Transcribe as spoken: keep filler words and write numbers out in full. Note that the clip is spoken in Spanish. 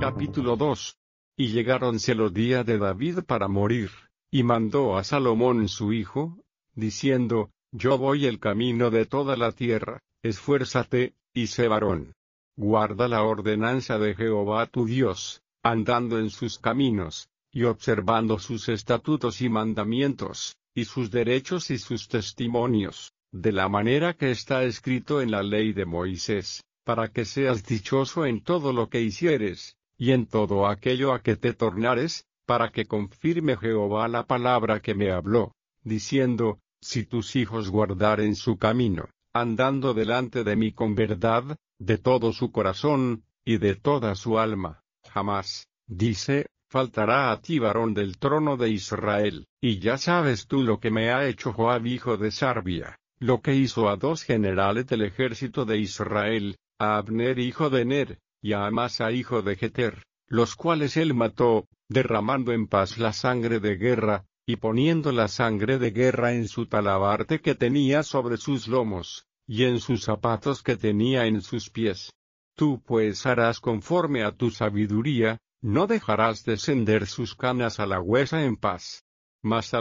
Capítulo dos. Y llegáronse los días de David para morir, y mandó a Salomón su hijo, diciendo: Yo voy el camino de toda la tierra, esfuérzate, y sé varón. Guarda la ordenanza de Jehová tu Dios, andando en sus caminos, y observando sus estatutos y mandamientos, y sus derechos y sus testimonios, de la manera que está escrito en la ley de Moisés, para que seas dichoso en todo lo que hicieres, y en todo aquello a que te tornares, para que confirme Jehová la palabra que me habló, diciendo: Si tus hijos guardaren su camino, andando delante de mí con verdad, de todo su corazón, y de toda su alma, jamás, dice, faltará a ti varón del trono de Israel. Y ya sabes tú lo que me ha hecho Joab hijo de Sarvia, lo que hizo a dos generales del ejército de Israel, a Abner hijo de Ner, y a Amasa hijo de Jeter, los cuales él mató, derramando en paz la sangre de guerra, y poniendo la sangre de guerra en su talabarte que tenía sobre sus lomos, y en sus zapatos que tenía en sus pies. Tú pues harás conforme a tu sabiduría, no dejarás descender sus canas a la huesa en paz. Mas